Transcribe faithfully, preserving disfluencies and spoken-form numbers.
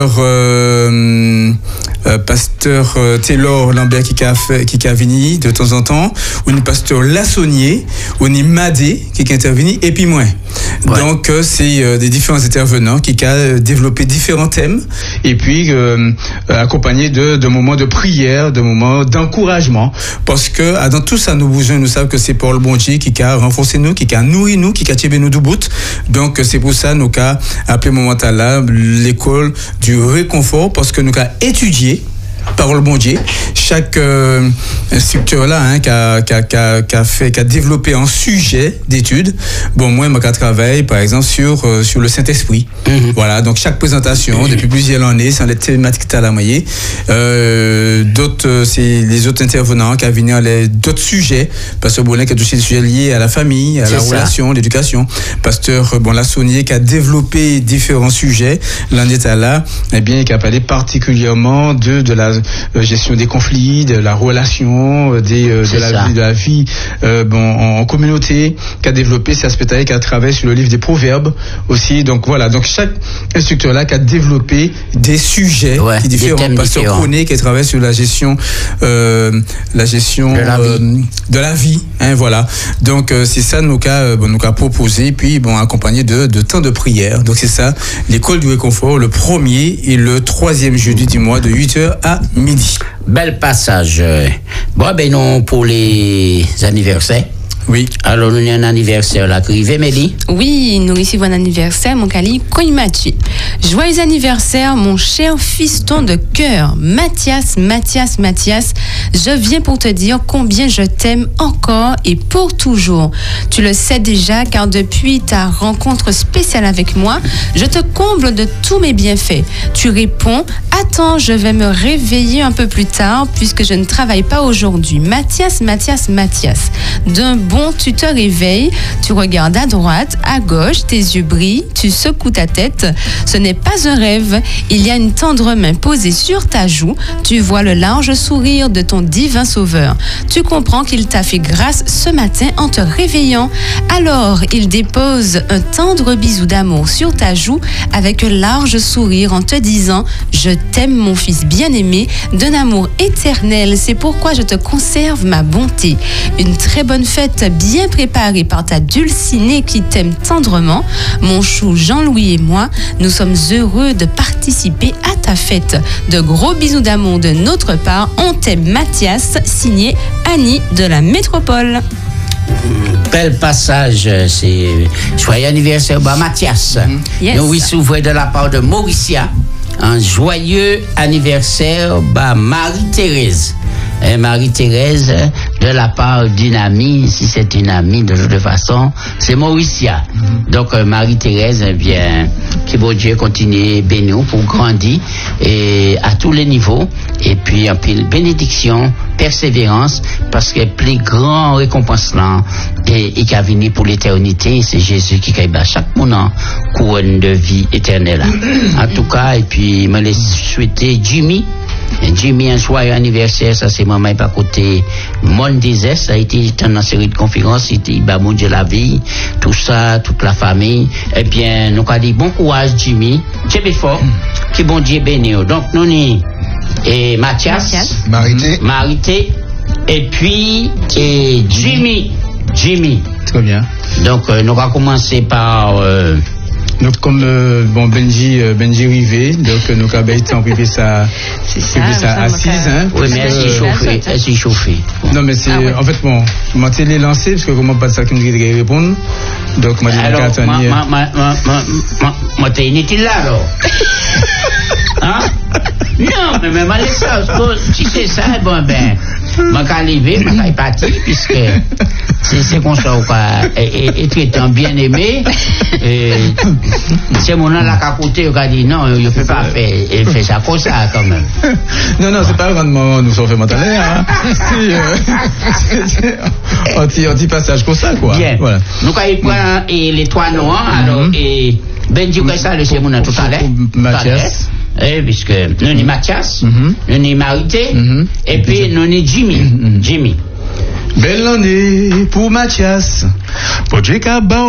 Euh, euh, pasteur euh, Taylor Lambert qui a fait, qui a venu de temps en temps, ou une pasteur Lassonnier, ou une Madé qui a intervenu, et puis moi. Ouais. Donc euh, c'est euh, des différents intervenants qui ont développé différents thèmes, et puis euh, accompagnés de, de moments de prière, de moments d'encouragement, parce que dans tout ça nous besoin, nous savons que c'est Paul Bondier qui a renforcé nous, qui a nourri nous, qui a tiré nous du bout. Donc c'est pour ça nous avons appelé moment là l'école du réconfort, parce que nous avons étudié Parole bon Dieu, chaque euh, instructeur là hein, qui a, qui a, qui a, qui a fait, qui a développé un sujet d'étude. Bon, moi, je travaille par exemple sur euh, sur le Saint-Esprit. Mm-hmm. Voilà, donc chaque présentation mm-hmm. depuis plusieurs années, c'est les thématiques que tu as la moyenne. Euh, d'autres, euh, c'est les autres intervenants qui viennent les d'autres sujets. Pasteur Boulin qui a touché des sujets liés à la famille, à c'est la ça. relation, l'éducation. Pasteur bon Lassonnier qui a développé différents sujets. L'année là, eh bien, qui a parlé particulièrement de de la Euh, gestion des conflits, de la relation, euh, des, euh, de, la, de la vie euh, bon, en, en communauté, qui a développé ces aspects-là, qui a travaillé sur le livre des Proverbes aussi. Donc voilà, donc chaque instructeur-là qui a développé des sujets ouais, qui différents. Pasteur Koné qui a travaillé sur la gestion, euh, la gestion de la euh, vie. De la vie hein, voilà. Donc euh, c'est ça nous qu'a bon, nous qu'a proposé, puis bon accompagné de, de temps de prière. Donc c'est ça, l'école du réconfort, le premier et le troisième jeudi du mois de huit heures à midi. Bel passage. Bon, ben non, pour les anniversaires. Oui. Alors, nous avons un anniversaire là, Crivé, Mélie. Oui, nous recevons un anniversaire, mon Kali Koimachi. Joyeux anniversaire, mon cher fiston de cœur, Mathias, Mathias, Mathias. Je viens pour te dire combien je t'aime encore et pour toujours. Tu le sais déjà, car depuis ta rencontre spéciale avec moi, je te comble de tous mes bienfaits. Tu réponds, attends, je vais me réveiller un peu plus tard, puisque je ne travaille pas aujourd'hui. Mathias, Mathias, Mathias. D'un bon, tu te réveilles, tu regardes à droite, à gauche, tes yeux brillent, tu secoues ta tête. Ce n'est pas un rêve. Il y a une tendre main posée sur ta joue. Tu vois le large sourire de ton divin sauveur. Tu comprends qu'il t'a fait grâce ce matin en te réveillant. Alors, il dépose un tendre bisou d'amour sur ta joue avec un large sourire en te disant « Je t'aime, mon fils bien-aimé, d'un amour éternel. C'est pourquoi je te conserve ma bonté. » Une très bonne fête bien préparée par ta dulcinée qui t'aime tendrement. Mon chou Jean-Louis et moi, nous sommes heureux de participer à ta fête. De gros bisous d'amour de notre part. On t'aime, Mathias, signé Annie de la Métropole. Bel passage, c'est joyeux anniversaire, bah, Mathias. Mm-hmm. Yes. Nous oui s'ouvre de la part de Mauricia. Un joyeux anniversaire, bah, Marie-Thérèse. Et Marie-Thérèse, de la part d'une amie, si c'est une amie de toute façon, c'est Mauricia. Donc Marie-Thérèse, eh bien, que bon Dieu continue bénir pour grandir et à tous les niveaux. Et puis un peu de bénédiction, persévérance, parce que le plus grand récompense là, et, et qui a venu pour l'éternité, c'est Jésus qui a à chaque moment couronne de vie éternelle. En tout cas, et puis me les souhaiter Jimmy. Jimmy, un joyeux anniversaire, ça c'est maman pas côté Mon disait, ça a été dans une série de conférences, c'était bah mon Dieu la vie, tout ça, toute la famille. Eh bien, nous avons dit bon courage Jimmy, Jimmy fort, qui bon Dieu béni. Donc nous ni et Mathias, Marité, Marité, et puis et Jimmy, Jimmy. Très bien. Donc euh, nous allons commencer par euh, donc comme euh, bon Benji euh, Benji Rivé, donc euh, nous avons été en privé ça ça assise hein. Oui mais elle s'est chauffée, elle s'est chauffée. Non mais c'est ah, ouais. En fait bon, je m'en télé lancé parce que comment pas ça qui me dit répondre. Donc moi alors ma ma ma ma ma ma t'es inutile là alors. Hein? Non mais même allez ça, si c'est ça bon ben ma calivé, ma caille parti puisque c'est c'est qu'on soit quoi et étant bien aimé et c'est mon là qu'à côté qui a dit non il peut pas faire et fait ça comme ça quand même. Non non c'est pas vraiment nous sommes fait mental hein. On dit on dit passage comme ça quoi. Bien. Voilà. Nous quand il prend et les trois noirs alors et Benji quoi ça le c'est mon tout à l'heure. Mathias. Eh, puisque nous sommes Mathias, mm-hmm. nous sommes Marité, mm-hmm. et puis nous sommes Jimmy. Mm-hmm. Jimmy. Belle année pour Mathias. Pour Jacob